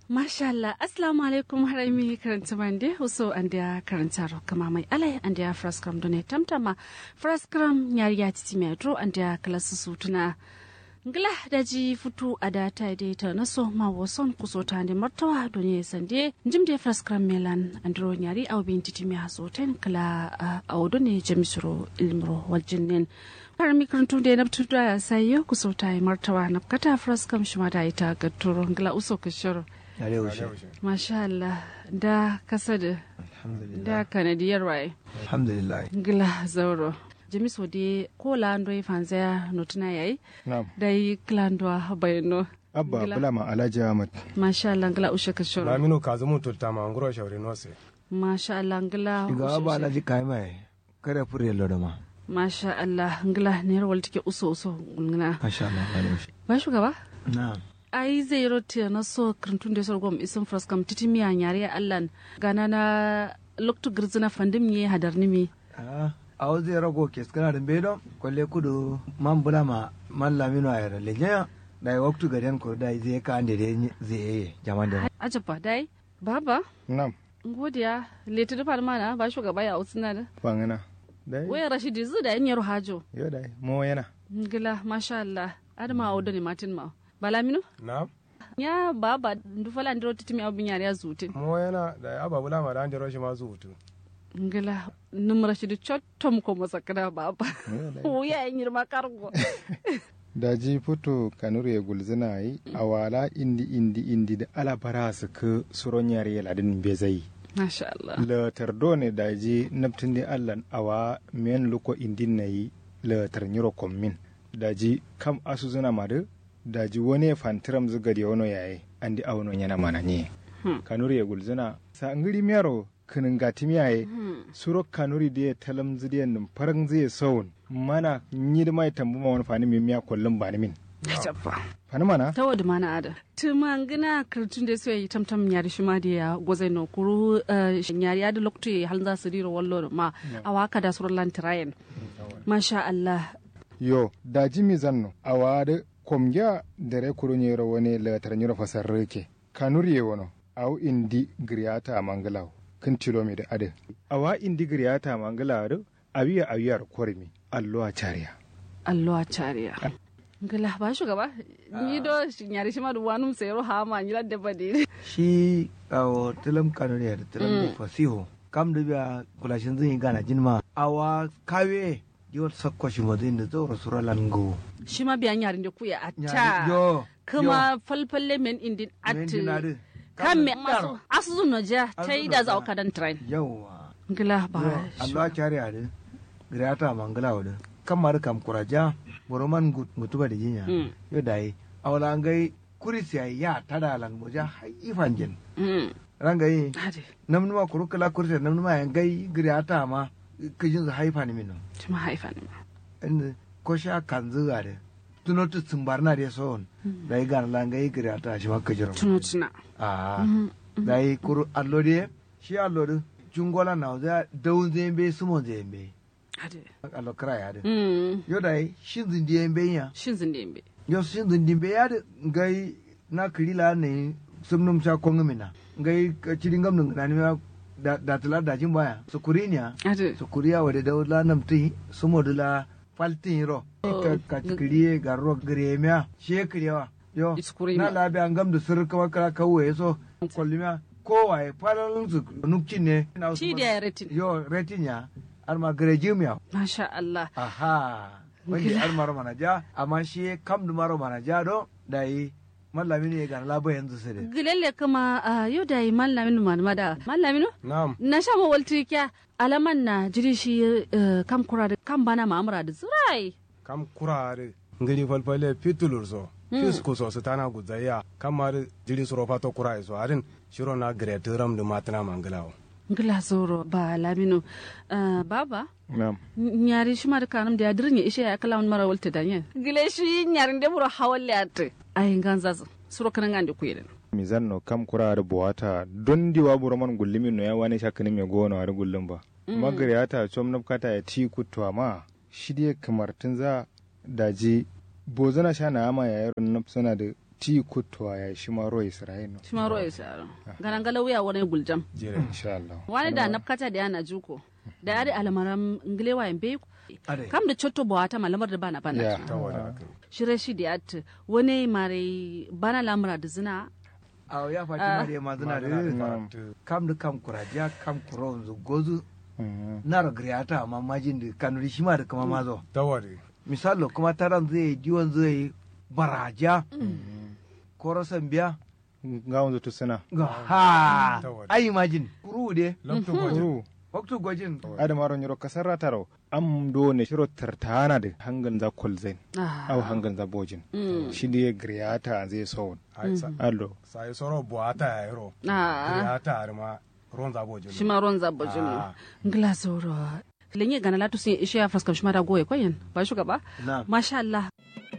Masha Allah, Assalamu alaikum harami karanta mande huso an da karanta kama mai alai an da fraskram done tamtama fraskram yariya titi mai dro an da kalasu sutuna ngla daji futu ada ta de ta naso ma woson kuso ta de martawa done sande jimde fraskram melan andro nyari au bin titi mai hasoten kala au done jamisro ilmro waljinin harami karantu de nabtu da sayo kuso ta martawa napkata fraskram shima da ita gaturo ngla uso kishoro Masha Allah da kasada da kanadiyar waye alhamdulillah gila zauro jamiso de ko lando fanzaya notuna yayi dai klando bayno abba bulama alhaji ahmad Masha Allah gila ushe kashoro lamino kazumu tutama ngoro shauri nose Masha Allah gila ga abba alhaji kai mai kada fure lodoma Masha Allah gila ne rawal take uso ngina Masha Allah ba shugaba na'am ai zai rote na so krantun da sorgom isin fraskam titimiya nyare allan gana na loktu girzina fandim ye hadarni mi a wazi rago ke skana da bedo kolle kudu man bulama man lamino ayra lenya da waktu garen ko da zai ka ande zai jaman da ajaba dai baba nam godiya leti da farmana ba shugaba ya usuna da bangana dai waya rashidi zu da yanyar hajo yo dai mo yana gila masha Allah adama odo ne matin ma balamino nam ya baba ndufala ndiro titimi abin yare ya zutin mo yana da aba bulama da andiro shi ma zutu ngila numra shi chottom ko masakana baba wuya yanyir makargo daji futu kanure gulzina yi awala indi da alabara su ka suron yare ya ladin bezai masha Allah la tardo ne daji naftin di allan awa men luko indin nayi la tarnyiro kommin daji kam asu zuna madu daji wani fantiram zugari wano yayi andi awno yana mana ne kanuri ya gulzina sa ngiri miyaro kinin gati miyaye suro kanuri da ya talam zidiyan nin farin zai saun mana yi da mai tambu ma wani fani mai miya kullum ba ni min fani mana ta wadda mana ada tumangina kartun da su yi tamtam yari shi ma da ya gwazai no kuru yari ya da lokuta halin za su rira wallo ma a waka da surar lantirayen masha Allah yo daji mi zanno a wada komgya dare kurunyero wani latar nyiro fasar rike kanuriye wano au indi griyata mangalaw kan tilomi da ade awa indi griyata mangalaw awiya awiyar kormi allo a chariya ngala ba shugaba ni do nyari shi ma du wanum sero ha ma nyila de bade shi awo tilam kanuriya da tilam fasiho kam da biya kulashin zin gana jinma awa kawe yau sakko shi mazin da zo rasulalan go shi ma biyan yarin da kuya atta kuma falfalle men indin atti kan me masu asu no ja tai da za ka dan train yawa ngila ba Allah kariya da grata mangala wa kamar kam kuraja boroman gutuba da jinya yo dai awala ngai kurisi ya tadalan moja haifan jin rangai namnuma kurukala kurisi namnuma ngai grata ma kijin su haifa ni mino tuma haifa ni ma ko sha kan zuga da tuno tu tsumbar na da son dai gan langa yi gira ta shi makka jira tuno tuna dai kuru allode shi allode jungola na za daun zembe sumo zembe ade allo kra ya de yo dai shin zindi zembe ya shin zindi zembe yo shin zindi zembe ya de gai na kirila ne sumnum cha kongmina gai ciringam nan na da tala da jin baya sukurinya sukuriya wa da daula namti sumo dula faltin ro ka kiriye garro gremia shekriya yo na labi an gam da sirka wakara kawai so kollima kowaye falon su nukcin ne ci da retin yo retinya alma grejimia masha Allah aha wani almaro manaja amma shi kam da maro manaja do dai mallami ne ga labo yanzu sai da gilelle kuma yau da yi mallamin da mallamin na'am na sha mawalti kya alaman na jiri shi kam kura da kam bana ma'amura da zurai kam kura da ngiri falfale fitulur so fisku so su tana guzaya kamar jiri suro fato kura so arin shiro na greturam da matana mangalawo ngila zoro ba lamino baba na'am nyari shi ma da kanum da ya dirnya ishe ya kala mara walta da yin gile shi nyarin da buro hawalle at ai ganza suro kanan gande kuyeden mi zanno kam kurare buwata don diwa buraman gullimin no ya wani shakani me gono har gullum ba magare ya ta chom nabkata ya ti kutwa ma shide kamar tun za daji bozana sha na ama ya yaron nafsana da ti kutwa ya shimaro Isra'ila shimaro Isra'ila garangala wuya wani guljam jere insha Allah wani da nafkata da yana juko da yari alamaram inglewa yambe kam da chotto bo ata malamar da bana bana shire shi da at wani mare bana lamura da zina a ya fati mare ma zina da kam da kam kuraja kam kuron zu gozu na rogriata amma majin da kanuri shi ma da kuma mazo tawari misalo kuma taran zai diwon zai baraja korosan biya ga wanzu to sana ha ai imagine kuru de lamto gojin waktu gojin adam aron yoro kasarra taro am do ne shiro tartana de hangan za kolzen aw hangan za bojin shi de griata zai so allo sai soro boata ya yaro griata arma ron za bojin shi ma ron za bojin ngla soro lenye gana latu sai ishe ya faskam shi ma da goye koyen ba shugaba masha Allah